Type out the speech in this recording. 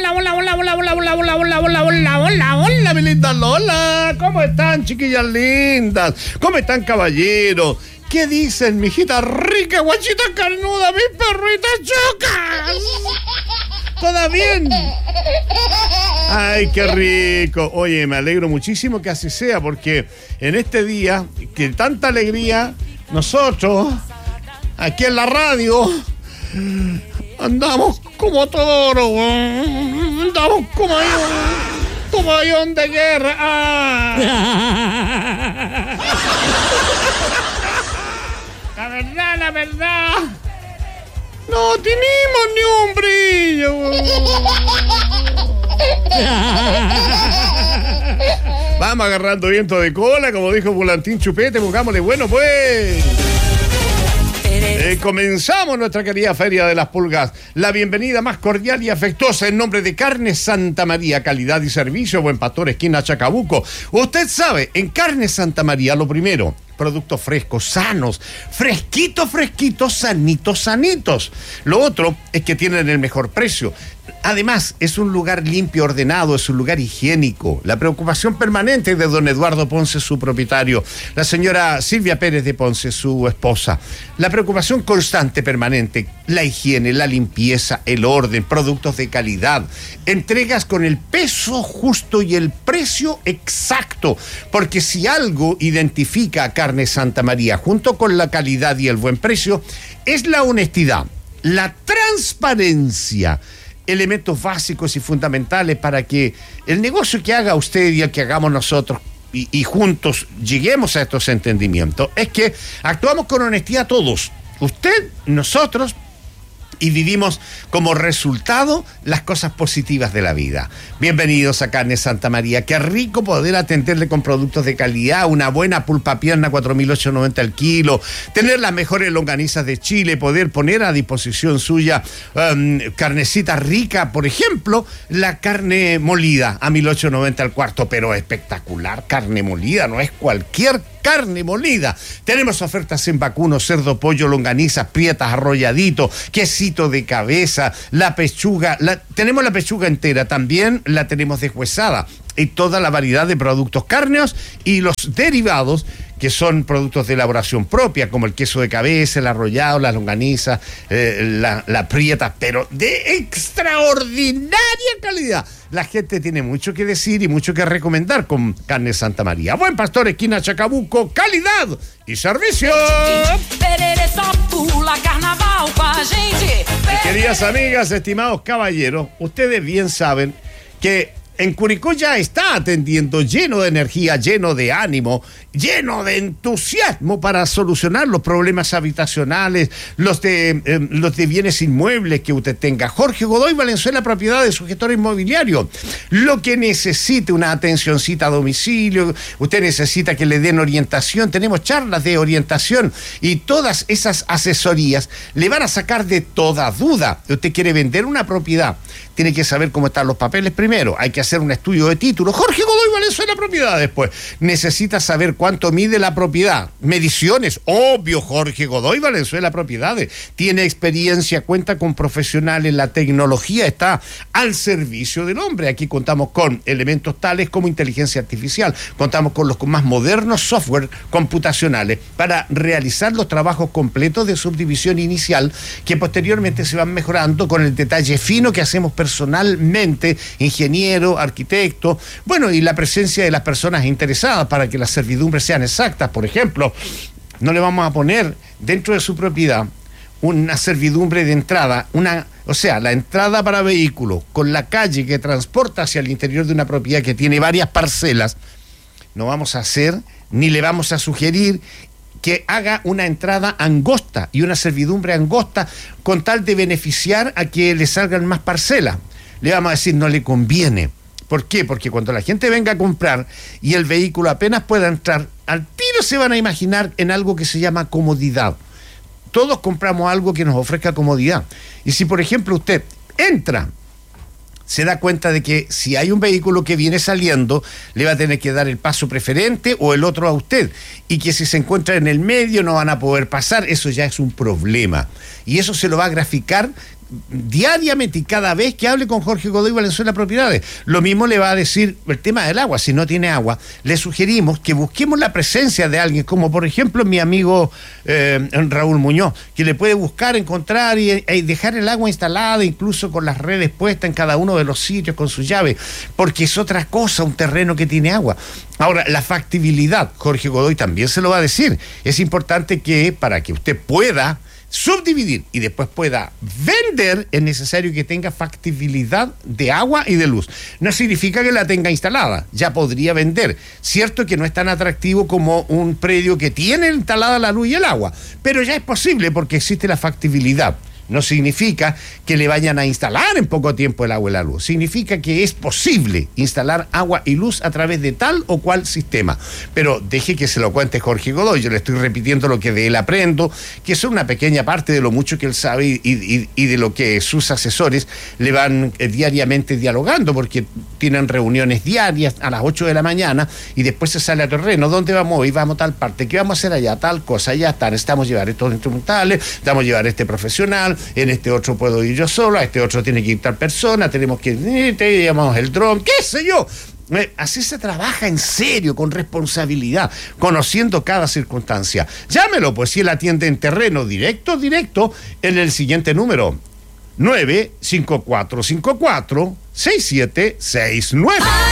hola, mi linda Lola. ¿Cómo están, chiquillas lindas? ¿Cómo están, caballeros? ¿Qué dicen, mijita rica, guachita carnuda, mis perritas chocas? ¿Todo bien? Ay, qué rico. Oye, me alegro muchísimo que así sea, porque en este día, que tanta alegría, nosotros, aquí en la radio, andamos como toro, andamos como avión de guerra. La verdad, no tenemos ni un brillo. Vamos agarrando viento de cola, como dijo Volantín Chupete, pongámosle bueno, pues. Comenzamos nuestra querida Feria de las Pulgas. La bienvenida más cordial y afectuosa en nombre de Carnes Santa María, calidad y servicio, Buen Pastor, esquina Chacabuco. Usted sabe, en Carnes Santa María, lo primero, productos frescos, sanos, fresquitos, sanitos. Lo otro es que tienen el mejor precio. Además, es un lugar limpio, ordenado, es un lugar higiénico. La preocupación permanente de don Eduardo Ponce, su propietario, la señora Silvia Pérez de Ponce, su esposa. La preocupación constante, permanente, la higiene, la limpieza, el orden, productos de calidad, entregas con el peso justo y el precio exacto. Porque si algo identifica a Carnes Santa María, junto con la calidad y el buen precio, es la honestidad, la transparencia, elementos básicos y fundamentales para que el negocio que haga usted y el que hagamos nosotros y juntos lleguemos a estos entendimientos, es que actuamos con honestidad todos, usted, nosotros, y vivimos como resultado las cosas positivas de la vida. Bienvenidos a Carnes Santa María. Qué rico poder atenderle con productos de calidad, una buena pulpa pierna, 4.890 al kilo, tener las mejores longanizas de Chile, poder poner a disposición suya carnecita rica, por ejemplo, la carne molida a 1.890 al cuarto, pero espectacular carne molida, no es cualquier carne molida. Tenemos ofertas en vacuno, cerdo, pollo, longanizas, prietas, arrolladito, quesito de cabeza, la pechuga, tenemos la pechuga entera, también la tenemos deshuesada, y toda la variedad de productos cárneos y los derivados que son productos de elaboración propia, como el queso de cabeza, el arrollado, las longanizas, la prieta, pero de extraordinaria calidad. La gente tiene mucho que decir y mucho que recomendar con Carnes Santa María. Buen Pastor, esquina Chacabuco, calidad y servicio. Queridas amigas, estimados caballeros, ustedes bien saben que en Curicó ya está atendiendo lleno de energía, lleno de ánimo, lleno de entusiasmo para solucionar los problemas habitacionales, los de bienes inmuebles que usted tenga. Jorge Godoy Valenzuela, propiedades, su gestor inmobiliario. Lo que necesite, una atencioncita a domicilio, usted necesita que le den orientación, tenemos charlas de orientación y todas esas asesorías le van a sacar de toda duda. Usted quiere vender una propiedad, tiene que saber cómo están los papeles primero, hay que hacer un estudio de título. Jorge Godoy Valenzuela Propiedades, después. Necesita saber cuánto mide la propiedad. Mediciones, obvio, Jorge Godoy Valenzuela Propiedades. Tiene experiencia, cuenta con profesionales, la tecnología está al servicio del hombre. Aquí contamos con elementos tales como inteligencia artificial, contamos con los más modernos software computacionales para realizar los trabajos completos de subdivisión inicial que posteriormente se van mejorando con el detalle fino que hacemos personalmente, ingeniero, arquitecto, bueno, y la presencia de las personas interesadas para que las servidumbres sean exactas. Por ejemplo, no le vamos a poner dentro de su propiedad una servidumbre de entrada, la entrada para vehículos con la calle que transporta hacia el interior de una propiedad que tiene varias parcelas. No vamos a hacer, ni le vamos a sugerir que haga una entrada angosta y una servidumbre angosta con tal de beneficiar a que le salgan más parcelas. Le vamos a decir, no le conviene. ¿Por qué? Porque cuando la gente venga a comprar y el vehículo apenas pueda entrar, al tiro se van a imaginar en algo que se llama comodidad. Todos compramos algo que nos ofrezca comodidad. Y si, por ejemplo, usted entra, se da cuenta de que si hay un vehículo que viene saliendo, le va a tener que dar el paso preferente o el otro a usted. Y que si se encuentra en el medio no van a poder pasar, eso ya es un problema. Y eso se lo va a graficar diariamente y cada vez que hable con Jorge Godoy Valenzuela Propiedades. Lo mismo le va a decir el tema del agua. Si no tiene agua, le sugerimos que busquemos la presencia de alguien, como por ejemplo mi amigo Raúl Muñoz, que le puede buscar, encontrar y dejar el agua instalada, incluso con las redes puestas en cada uno de los sitios con su llave, porque es otra cosa un terreno que tiene agua. Ahora, la factibilidad, Jorge Godoy también se lo va a decir. Es importante que para que usted pueda subdividir y después pueda vender, es necesario que tenga factibilidad de agua y de luz. No significa que la tenga instalada, ya podría vender. Cierto que no es tan atractivo como un predio que tiene instalada la luz y el agua, pero ya es posible porque existe la factibilidad. No significa que le vayan a instalar en poco tiempo el agua y la luz. Significa que es posible instalar agua y luz a través de tal o cual sistema. Pero deje que se lo cuente Jorge Godoy. Yo le estoy repitiendo lo que de él aprendo, que es una pequeña parte de lo mucho que él sabe y de lo que sus asesores le van diariamente dialogando, porque tienen reuniones diarias a las 8 de la mañana y después se sale a terreno. ¿Dónde vamos hoy? Vamos a tal parte. ¿Qué vamos a hacer allá? Tal cosa. Ya está. Necesitamos llevar estos instrumentales, necesitamos llevar este profesional. En este otro puedo ir yo solo, a este otro tiene que ir tal persona, tenemos que te llamamos el dron, qué sé yo. Así se trabaja en serio, con responsabilidad, conociendo cada circunstancia. Llámelo, pues, si él atiende en terreno directo, en el siguiente número: 95454-6769.